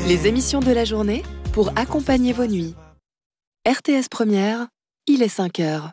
Les émissions de la journée pour accompagner vos nuits. RTS Première, il est 5 heures.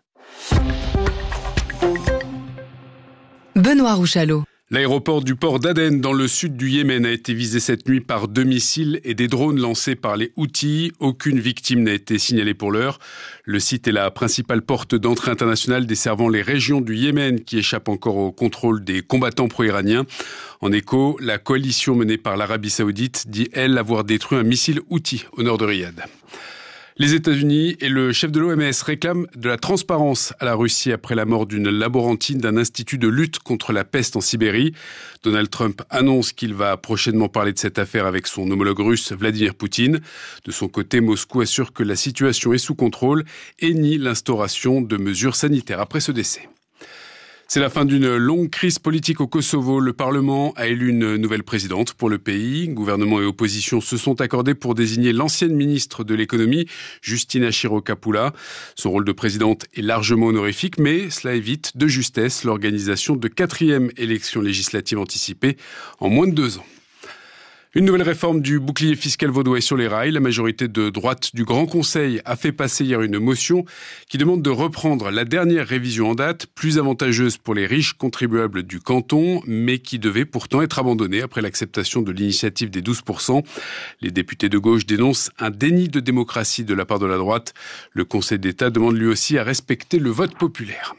Benoît Rouchalot. L'aéroport du port d'Aden dans le sud du Yémen a été visé cette nuit par 2 missiles et des drones lancés par les Houthis. Aucune victime n'a été signalée pour l'heure. Le site est la principale porte d'entrée internationale desservant les régions du Yémen qui échappent encore au contrôle des combattants pro-iraniens. En écho, la coalition menée par l'Arabie Saoudite dit, elle, avoir détruit un missile Houthi au nord de Riyad. Les États-Unis et le chef de l'OMS réclament de la transparence à la Russie après la mort d'une laborantine d'un institut de lutte contre la peste en Sibérie. Donald Trump annonce qu'il va prochainement parler de cette affaire avec son homologue russe Vladimir Poutine. De son côté, Moscou assure que la situation est sous contrôle et nie l'instauration de mesures sanitaires après ce décès. C'est la fin d'une longue crise politique au Kosovo. Le Parlement a élu une nouvelle présidente pour le pays. Gouvernement et opposition se sont accordés pour désigner l'ancienne ministre de l'économie, Justina Chirokapula. Son rôle de présidente est largement honorifique, mais cela évite de justesse l'organisation de 4e élection législative anticipée en moins de 2 ans. Une nouvelle réforme du bouclier fiscal vaudois est sur les rails. La majorité de droite du Grand Conseil a fait passer hier une motion qui demande de reprendre la dernière révision en date, plus avantageuse pour les riches contribuables du canton, mais qui devait pourtant être abandonnée après l'acceptation de l'initiative des 12%. Les députés de gauche dénoncent un déni de démocratie de la part de la droite. Le Conseil d'État demande lui aussi à respecter le vote populaire.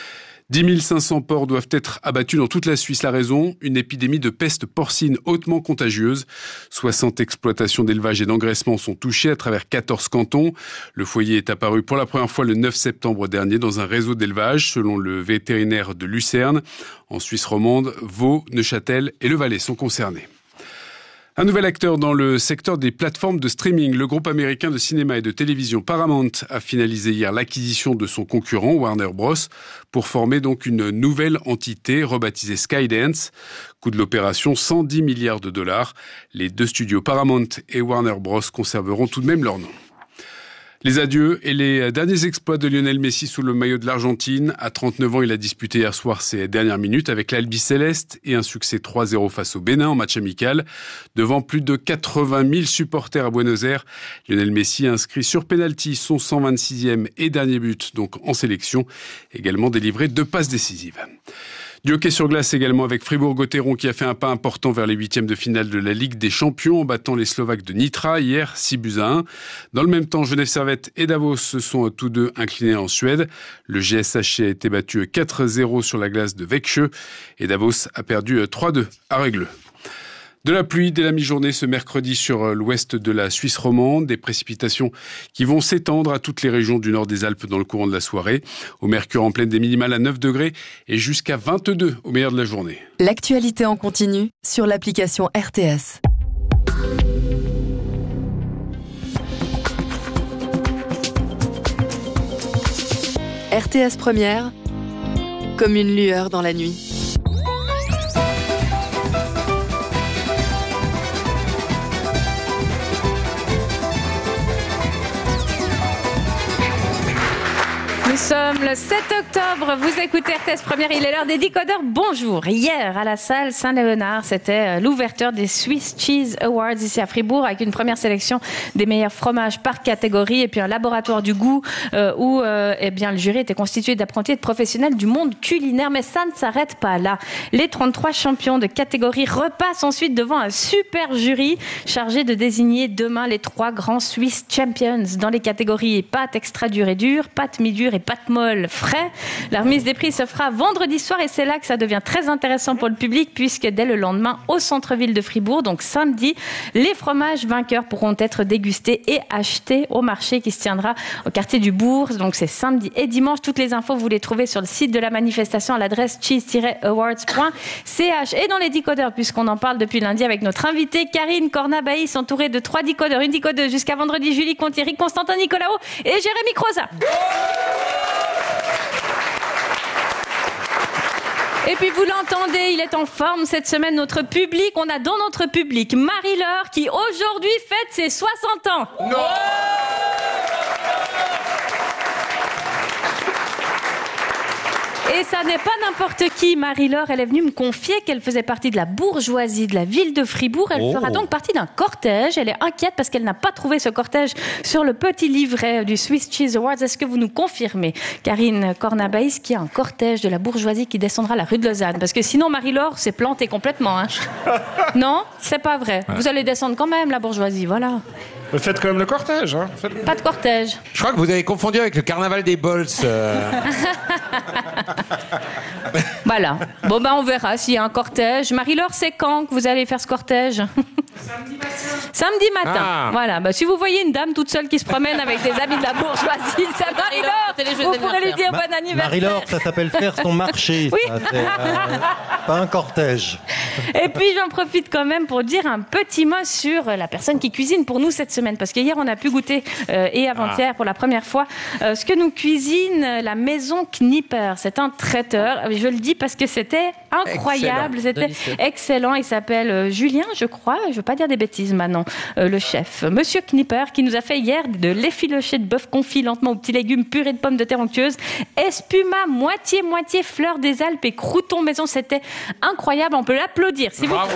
10 500 porcs doivent être abattus dans toute la Suisse. La raison, une épidémie de peste porcine hautement contagieuse. 60 exploitations d'élevage et d'engraissement sont touchées à travers 14 cantons. Le foyer est apparu pour la première fois le 9 septembre dernier dans un réseau d'élevage, selon le vétérinaire de Lucerne. En Suisse romande, Vaud, Neuchâtel et le Valais sont concernés. Un nouvel acteur dans le secteur des plateformes de streaming. Le groupe américain de cinéma et de télévision Paramount a finalisé hier l'acquisition de son concurrent Warner Bros. Pour former donc une nouvelle entité rebaptisée Skydance. Coût de l'opération, 110 milliards de dollars. Les 2 studios Paramount et Warner Bros. Conserveront tout de même leur nom. Les adieux et les derniers exploits de Lionel Messi sous le maillot de l'Argentine. À 39 ans, il a disputé hier soir ses dernières minutes avec l'Albi Céleste et un succès 3-0 face au Bénin en match amical. Devant plus de 80 000 supporters à Buenos Aires, Lionel Messi a inscrit sur pénalty son 126e et dernier but donc en sélection. Également délivré 2 passes décisives. Du hockey sur glace également avec Fribourg-Gotteron qui a fait un pas important vers les 8e de finale de la Ligue des Champions en battant les Slovaques de Nitra hier 6-1. Dans le même temps, Genève Servette et Davos se sont tous deux inclinés en Suède. Le GSHC a été battu 4-0 sur la glace de Växjö et Davos a perdu 3-2 à Rögle. De la pluie dès la mi-journée ce mercredi sur l'ouest de la Suisse romande. Des précipitations qui vont s'étendre à toutes les régions du nord des Alpes dans le courant de la soirée. Au mercure en pleine des minimales à 9 degrés et jusqu'à 22 au meilleur de la journée. L'actualité en continu sur l'application RTS. RTS Première, comme une lueur dans la nuit. Nous sommes le 7 octobre, vous écoutez RTS Première, il est l'heure des décodeurs. Bonjour. Hier, à la salle Saint-Léonard, c'était l'ouverture des Swiss Cheese Awards ici à Fribourg avec une première sélection des meilleurs fromages par catégorie et puis un laboratoire du goût où le jury était constitué d'apprentis et de professionnels du monde culinaire. Mais ça ne s'arrête pas là. Les 33 champions de catégorie repassent ensuite devant un super jury chargé de désigner demain les 3 grands Swiss Champions dans les catégories pâtes extra dures et dures, pâtes mi-dures et pâtes molles frais. La remise des prix se fera vendredi soir et c'est là que ça devient très intéressant pour le public puisque dès le lendemain au centre-ville de Fribourg, donc samedi, les fromages vainqueurs pourront être dégustés et achetés au marché qui se tiendra au quartier du Bourg. Donc c'est samedi et dimanche. Toutes les infos vous les trouvez sur le site de la manifestation à l'adresse cheese-awards.ch. Et dans les décodeurs, puisqu'on en parle depuis lundi avec notre invitée Karine Cornabaïs, entourée de 3 décodeurs, une décodeuse jusqu'à vendredi, Julie Contieri, Constantin Nicolaou et Jérémy Croza. Et puis vous l'entendez, il est en forme cette semaine, notre public. On a dans notre public Marie-Laure qui aujourd'hui fête ses 60 ans. Non. Et ça n'est pas n'importe qui. Marie-Laure, elle est venue me confier qu'elle faisait partie de la bourgeoisie de la ville de Fribourg. Elle fera donc partie d'un cortège. Elle est inquiète parce qu'elle n'a pas trouvé ce cortège sur le petit livret du Swiss Cheese Awards. Est-ce que vous nous confirmez, Karine Cornabaïs, qu'il y a un cortège de la bourgeoisie qui descendra la rue de Lausanne? Parce que sinon, Marie-Laure s'est plantée complètement. Hein. Non, c'est pas vrai. Vous allez descendre quand même, la bourgeoisie, voilà. Mais faites quand même le cortège. Hein. Pas de cortège. Je crois que vous avez confondu avec le carnaval des Bols. Voilà. Bon, ben on verra s'il y a un cortège. Marie-Laure, c'est quand que vous allez faire ce cortège? Samedi matin. Ah. Voilà. Ben, si vous voyez une dame toute seule qui se promène avec des habits de la bourgeoisie, c'est Marie-Laure. Vous pourrez lui dire bon anniversaire. Marie-Laure, ça s'appelle faire son marché. Oui. Ça, pas un cortège. Et puis j'en profite quand même pour dire un petit mot sur la personne qui cuisine pour nous cette semaine. Parce que hier, on a pu goûter, et avant-hier pour la première fois, ce que nous cuisine la maison Knipper. C'est un traiteur. Je le dis parce que c'était incroyable. C'était excellent. Il s'appelle Julien, je crois. Je ne veux pas dire des bêtises maintenant. Le chef, Monsieur Knipper, qui nous a fait hier de l'effiloché de bœuf confit lentement aux petits légumes, purée de pommes de terre onctueuses, espuma moitié fleur des Alpes et croûtons maison. C'était incroyable. On peut l'applaudir. Si Bravo.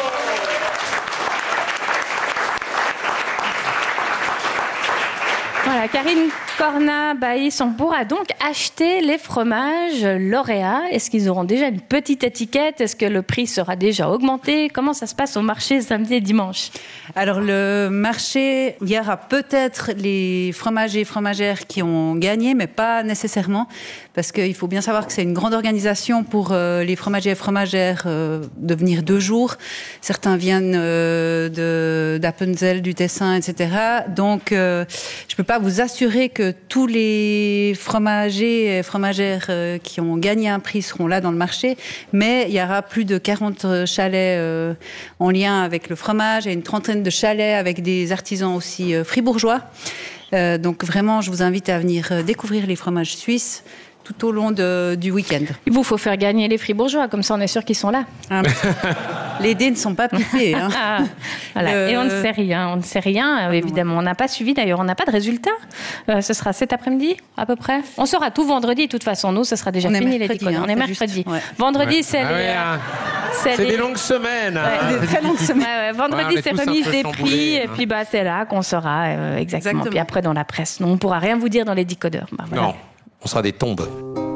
Voilà, Karine Cornabaïs, on pourra donc acheter les fromages lauréats. Est-ce qu'ils auront déjà une petite étiquette? Est-ce que le prix sera déjà augmenté? Comment ça se passe au marché samedi et dimanche? Alors le marché, il y aura peut-être les fromagers et fromagères qui ont gagné, mais pas nécessairement, parce qu'il faut bien savoir que c'est une grande organisation pour les fromagers et fromagères de venir 2 jours. Certains viennent d'Appenzell, du Tessin, etc. Donc je peux pas vous assurer que tous les fromagers et fromagères qui ont gagné un prix seront là dans le marché, mais il y aura plus de 40 chalets en lien avec le fromage et une trentaine de chalets avec des artisans aussi fribourgeois. Donc vraiment, je vous invite à venir découvrir les fromages suisses tout au long du week-end. Il vous faut faire gagner les fribourgeois, comme ça on est sûr qu'ils sont là. Les dés ne sont pas pipés. Hein. Voilà. Et on ne sait rien, évidemment. On n'a pas suivi, d'ailleurs, on n'a pas de résultats. Ce sera cet après-midi, à peu près. On saura tout vendredi, de toute façon. Nous, ce sera déjà fini, les décodes. On est mercredi. Ouais. Vendredi, c'est c'est des longues semaines. Des très longues semaines. Vendredi, c'est remise des prix. Et puis, c'est là qu'on saura exactement. Puis après, dans la presse, on ne pourra rien vous dire dans les décodeurs. Non, on sera des tombes.